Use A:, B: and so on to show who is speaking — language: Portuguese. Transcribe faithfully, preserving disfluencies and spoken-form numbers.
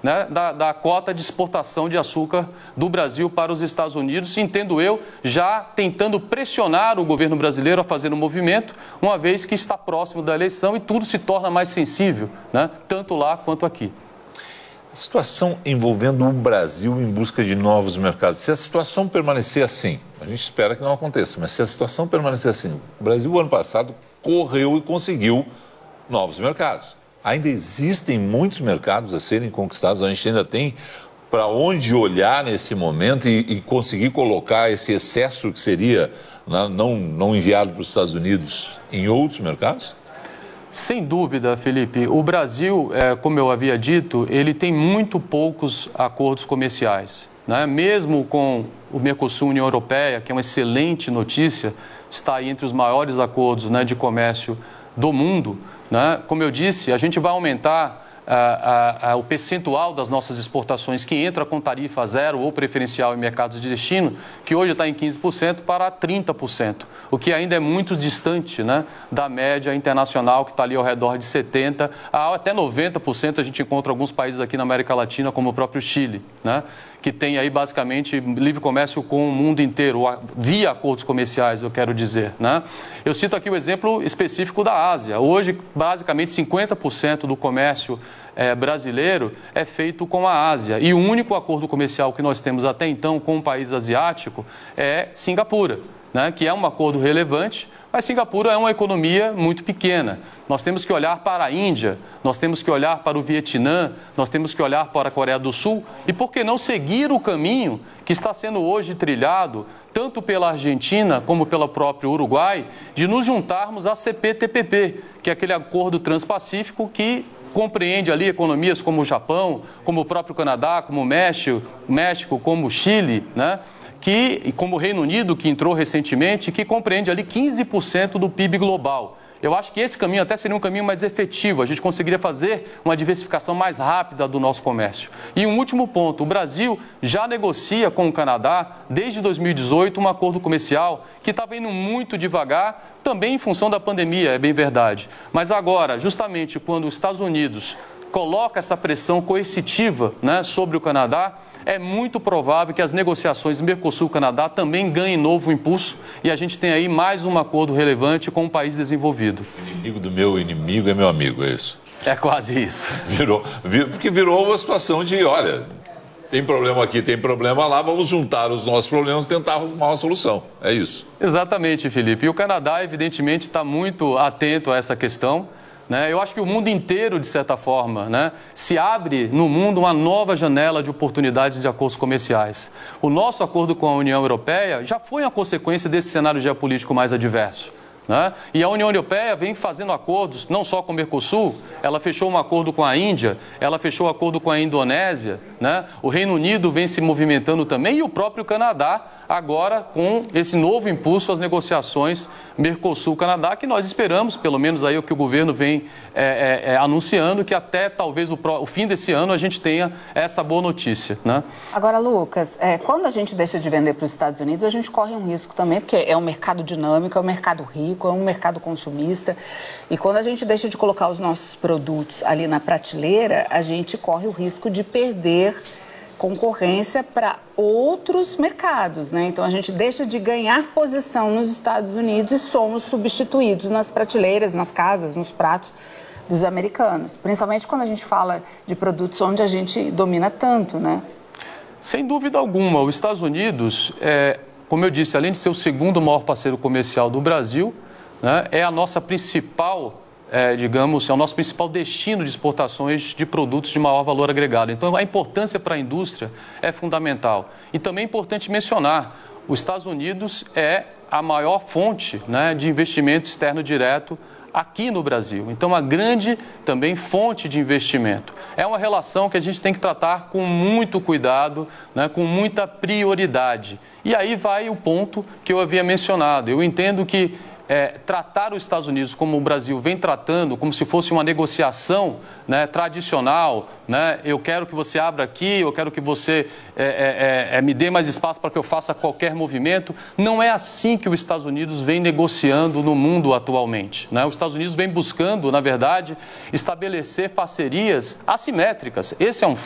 A: né, da, da cota de exportação de açúcar do Brasil para os Estados Unidos, entendo eu, já tentando pressionar o governo brasileiro a fazer um movimento, uma vez que está próximo da eleição e tudo se torna mais sensível, né, tanto lá quanto aqui.
B: A situação envolvendo o Brasil em busca de novos mercados, se a situação permanecer assim, a gente espera que não aconteça, mas se a situação permanecer assim, o Brasil, o ano passado, correu e conseguiu novos mercados. Ainda existem muitos mercados a serem conquistados, a gente ainda tem para onde olhar nesse momento e, e conseguir colocar esse excesso que seria né, não, não enviado para os Estados Unidos em outros mercados?
A: Sem dúvida, Felipe. O Brasil, é, como eu havia dito, ele tem muito poucos acordos comerciais, né? Mesmo com o Mercosul, União Europeia, que é uma excelente notícia, está aí entre os maiores acordos, né, de comércio do mundo, né? Como eu disse, a gente vai aumentar a, a, a, o percentual das nossas exportações que entra com tarifa zero ou preferencial em mercados de destino, que hoje está em quinze por cento para trinta por cento, o que ainda é muito distante, né, da média internacional, que está ali ao redor de setenta por cento a até noventa por cento. A gente encontra alguns países aqui na América Latina, como o próprio Chile, né, que tem aí basicamente livre comércio com o mundo inteiro, via acordos comerciais, eu quero dizer, né? Eu cito aqui o exemplo específico da Ásia. Hoje, basicamente, cinquenta por cento do comércio é, brasileiro é feito com a Ásia. E o único acordo comercial que nós temos até então com um país asiático é Singapura, né, que é um acordo relevante, mas Singapura é uma economia muito pequena. Nós temos que olhar para a Índia, nós temos que olhar para o Vietnã, nós temos que olhar para a Coreia do Sul e, por que não, seguir o caminho que está sendo hoje trilhado, tanto pela Argentina como pelo próprio Uruguai, de nos juntarmos à C P T P P, que é aquele acordo transpacífico que compreende ali economias como o Japão, como o próprio Canadá, como o México, México como o Chile, né? Que, como o Reino Unido, que entrou recentemente, que compreende ali quinze por cento do P I B global. Eu acho que esse caminho até seria um caminho mais efetivo, a gente conseguiria fazer uma diversificação mais rápida do nosso comércio. E um último ponto, o Brasil já negocia com o Canadá, desde dois mil e dezoito, um acordo comercial que estava indo muito devagar, também em função da pandemia, é bem verdade. Mas agora, justamente quando os Estados Unidos coloca essa pressão coercitiva, né, sobre o Canadá, é muito provável que as negociações Mercosul-Canadá também ganhem novo impulso e a gente tem aí mais um acordo relevante com um país desenvolvido.
B: Inimigo do meu inimigo é meu amigo, é isso?
A: É quase isso.
B: Virou, vir, porque virou uma situação de, olha, tem problema aqui, tem problema lá, vamos juntar os nossos problemas e tentar arrumar uma solução. É isso.
A: Exatamente, Felipe. E o Canadá, evidentemente, está muito atento a essa questão. Né? Eu acho que o mundo inteiro, de certa forma, né, se abre no mundo uma nova janela de oportunidades de acordos comerciais. O nosso acordo com a União Europeia já foi uma consequência desse cenário geopolítico mais adverso. Né? E a União Europeia vem fazendo acordos, não só com o Mercosul, ela fechou um acordo com a Índia, ela fechou um acordo com a Indonésia, né? O Reino Unido vem se movimentando também e o próprio Canadá, agora com esse novo impulso às negociações Mercosul-Canadá, que nós esperamos, pelo menos aí o que o governo vem é, é, é, anunciando, que até talvez o, o fim desse ano a gente tenha essa boa notícia. Né?
C: Agora, Lucas, é, quando a gente deixa de vender para os Estados Unidos, a gente corre um risco também, porque é um mercado dinâmico, é um mercado rico, é um mercado consumista. E quando a gente deixa de colocar os nossos produtos ali na prateleira, a gente corre o risco de perder concorrência para outros mercados, né? Então a gente deixa de ganhar posição nos Estados Unidos e somos substituídos nas prateleiras, nas casas, nos pratos dos americanos. Principalmente quando a gente fala de produtos onde a gente domina tanto, né?
A: Sem dúvida alguma. Os Estados Unidos, é, como eu disse, além de ser o segundo maior parceiro comercial do Brasil, né, é a nossa principal, é, digamos, é o nosso principal destino de exportações de produtos de maior valor agregado. Então, a importância para a indústria é fundamental. E também é importante mencionar, os Estados Unidos é a maior fonte, né, de investimento externo direto aqui no Brasil. Então, uma grande também fonte de investimento. É uma relação que a gente tem que tratar com muito cuidado, né, com muita prioridade. E aí vai o ponto que eu havia mencionado. Eu entendo que É, tratar os Estados Unidos como o Brasil vem tratando, como se fosse uma negociação, né, tradicional, né, eu quero que você abra aqui, eu quero que você é, é, é, me dê mais espaço para que eu faça qualquer movimento, não é assim que os Estados Unidos vem negociando no mundo atualmente. Né? Os Estados Unidos vem buscando, na verdade, estabelecer parcerias assimétricas. Esse é um